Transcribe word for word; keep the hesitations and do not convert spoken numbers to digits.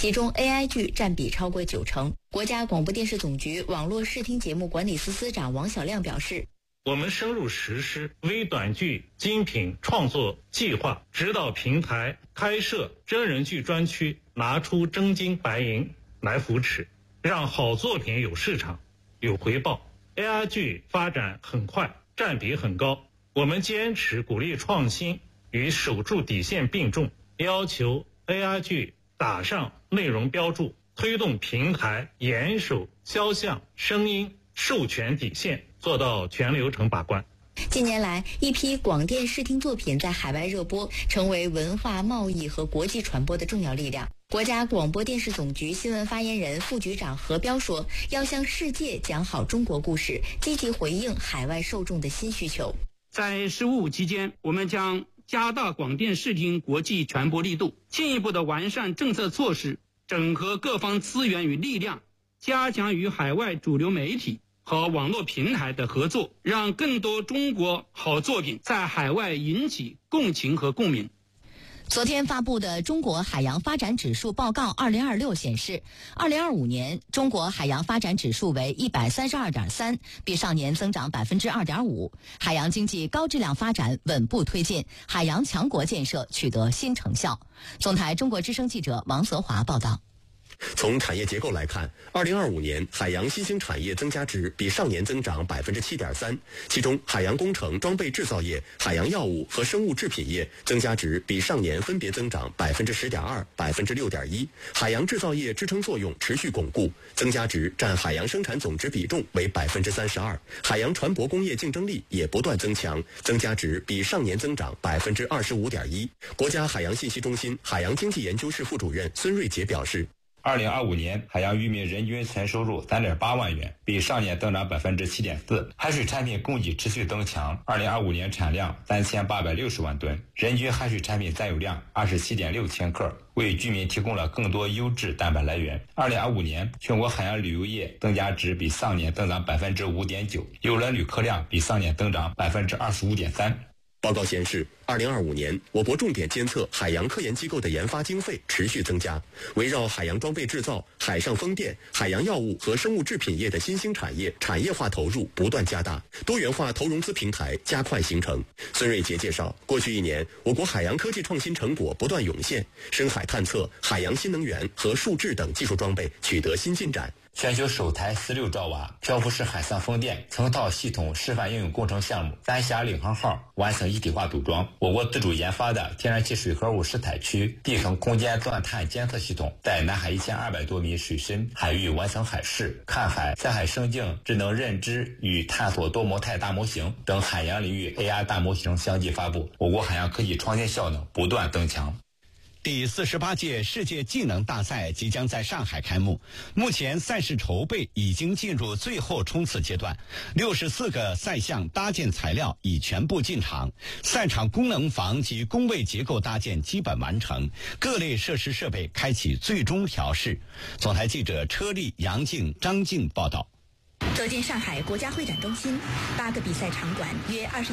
其中 A I 剧占比超过九成。国家广播电视总局网络视听节目管理司司长王晓亮表示， 我们深入实施微短剧精品创作计划，指导平台开设真人剧专区，拿出真金白银来扶持，让好作品有市场、有回报。A I 剧发展很快，占比很高，我们坚持鼓励创新与守住底线并重，要求 A I 剧打上内容标注，推动平台严守肖像、声音授权底线，做到全流程把关。 近年来，一批广电视听作品在海外热播，成为文化贸易和国际传播的重要力量。国家广播电视总局新闻发言人、副局长何彪说，要向世界讲好中国故事，积极回应海外受众的新需求。 在“十五五”期间，我们将加大广电视听国际传播力度，进一步的完善政策措施，整合各方资源与力量，加强与海外主流媒体和网络平台的合作，让更多中国好作品在海外引起共情和共鸣。 昨天发布的中国海洋发展指数报告二零二六显示，二零二五年中国海洋发展指数为一百三十二点三，比上年增长百分之二点五。海洋经济高质量发展稳步推进，海洋强国建设取得新成效。总台中国之声记者王泽华报道。 从产业结构来看，二零二五年海洋新兴产业增加值比上年增长百分之七点三，其中海洋工程、装备制造业、海洋药物和生物制品业增加值比上年分别增长百分之十点二、百分之六点一。海洋制造业支撑作用持续巩固，增加值占海洋生产总值比重为百分之三十二。海洋船舶工业竞争力也不断增强，增加值比上年增长百分之二十五点一。国家海洋信息中心海洋经济研究室副主任孙瑞杰表示。 二零二五年海洋渔民人均纯收入三点八万元，比上年增长百分之七点四。海水产品供给持续增强，二零二五年产量三千八百六十万吨，人均海水产品占有量二十七点六千克，为居民提供了更多优质蛋白来源。二零二五年全国海洋旅游业增加值比上年增长百分之五点九，邮轮旅客量比上年增长百分之二十五点三。 报告显示，二零二五年我国重点监测海洋科研机构的研发经费持续增加，围绕海洋装备制造、海上风电、海洋药物和生物制品业的新兴产业产业化投入不断加大，多元化投融资平台加快形成。孙瑞杰介绍，过去一年，我国海洋科技创新成果不断涌现，深海探测、海洋新能源和数智等技术装备取得新进展。 全球首台十六兆瓦漂浮式海上风电成套系统示范应用工程项目三峡领航号完成一体化组装。我国自主研发的天然气水合物试采区地层空间钻探监测系统在南海一千二百多米水深海域完成海试、看海、在海生境智能认知与探索多模态大模型等海洋领域 A I 大模型相继发布，我国海洋科技创新效能不断增强。 第四十八届世界技能大赛即将在上海开幕，目前赛事筹备已经进入最后冲刺阶段，六十四个赛项搭建材料已全部进场，赛场功能房及工位结构搭建基本完成，各类设施设备开启最终调试。总台记者车丽、杨静、张静报道。 走进上海国家会展中心，八个比赛场馆约二十